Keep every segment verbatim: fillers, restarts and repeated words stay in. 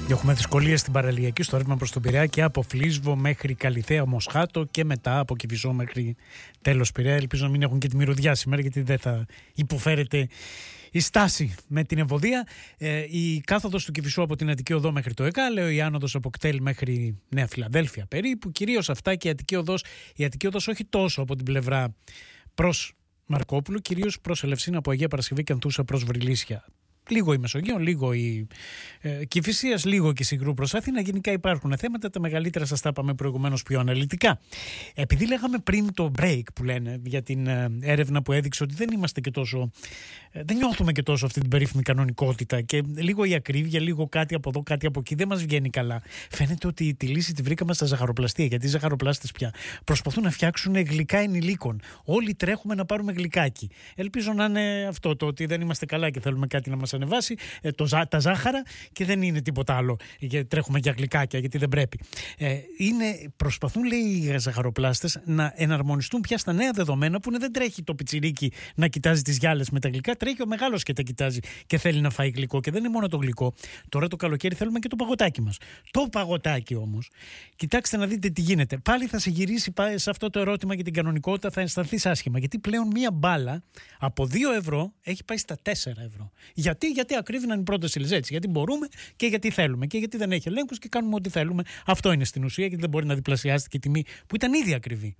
Έχουμε δυσκολίες στην παραλιακή στο ρεύμα προς τον Πειραιά και από Φλίσβο μέχρι Καλιθέα Μοσχάτο και μετά από Κηφισό μέχρι τέλος Πειραιά. Ελπίζω να μην έχουν και τη μυρωδιά σήμερα, γιατί δεν θα υποφέρεται η στάση με την ευωδία. Ε, η κάθοδος του Κηφισού από την Αττική Οδό μέχρι το Εκάλεο, η άνοδος από Κτέλ μέχρι Νέα Φιλαδέλφια περίπου, κυρίως αυτά, και η Αττική Οδός, η Αττική Οδός όχι τόσο από την πλευρά προς Μαρκόπουλου, κυρίως προς Ελευσίνα από Αγία Παρασκευή και Ανθούσα προς Βρυλίσια. Λίγο η Μεσογείο, λίγο η ε, Κηφισίας, λίγο και η Συγκρού προς Αθήνα. Γενικά υπάρχουν θέματα, τα μεγαλύτερα σας τα είπαμε προηγουμένως πιο αναλυτικά. Επειδή λέγαμε πριν το break που λένε για την ε, έρευνα που έδειξε ότι δεν είμαστε και τόσο, ε, δεν νιώθουμε και τόσο αυτή την περίφημη κανονικότητα και λίγο η ακρίβεια, λίγο κάτι από εδώ, κάτι από εκεί δεν μας βγαίνει καλά. Φαίνεται ότι τη λύση τη βρήκαμε στα ζαχαροπλαστεία, γιατί οι ζαχαροπλάστες πια προσπαθούν να φτιάξουν γλυκά ενηλίκων. Όλοι τρέχουμε να πάρουμε γλυκάκι. Ελπίζω να είναι αυτό το ότι δεν είμαστε καλά και θέλουμε κάτι να μας ανεβάσει ε, το, τα ζάχαρα και δεν είναι τίποτα άλλο. Και τρέχουμε για γλυκάκια, γιατί δεν πρέπει. Ε, είναι, προσπαθούν, λέει, οι ζαχαροπλάστες να εναρμονιστούν πια στα νέα δεδομένα που είναι, δεν τρέχει το πιτσιρίκι να κοιτάζει τις γυάλες με τα γλυκά, τρέχει ο μεγάλος και τα κοιτάζει και θέλει να φάει γλυκό. Και δεν είναι μόνο το γλυκό. Τώρα το καλοκαίρι θέλουμε και το παγωτάκι μας. Το παγωτάκι όμως, κοιτάξτε να δείτε τι γίνεται. Πάλι θα σε γυρίσει σε αυτό το ερώτημα για την κανονικότητα, θα αισθανθείς άσχημα. Γιατί πλέον μία μπάλα από δύο ευρώ έχει πάει στα τέσσερα ευρώ. Γιατί, γιατί ακρίβηναν οι πρώτες ύλες, έτσι. Γιατί μπορούμε και γιατί θέλουμε. Και γιατί δεν έχει ελέγχους και κάνουμε ό,τι θέλουμε. Αυτό είναι στην ουσία, γιατί δεν μπορεί να διπλασιάσει και η τιμή που ήταν ήδη ακριβή.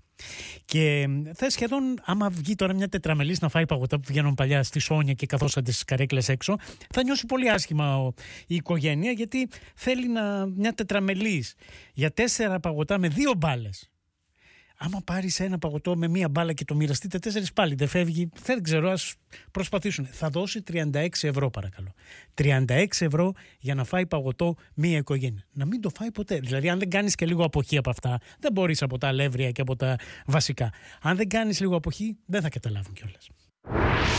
Και θα σχεδόν, άμα βγει τώρα μια τετραμελής να φάει παγωτά που βγαίνουν παλιά στη Σόνια και καθόσανται στις καρέκλες έξω, θα νιώσει πολύ άσχημα η οικογένεια, γιατί θέλει να, μια τετραμελής για τέσσερα παγωτά με δύο μπάλες. Άμα πάρεις ένα παγωτό με μία μπάλα και το μοιραστείτε τέσσερις, πάλι δεν φεύγει. Δεν ξέρω, ας προσπαθήσουν. Θα δώσει τριάντα έξι ευρώ, παρακαλώ. τριάντα έξι ευρώ για να φάει παγωτό μία οικογένεια. Να μην το φάει ποτέ. Δηλαδή, αν δεν κάνεις και λίγο αποχή από αυτά, δεν μπορείς από τα αλεύρια και από τα βασικά. Αν δεν κάνεις λίγο αποχή, δεν θα καταλάβουν κιόλας.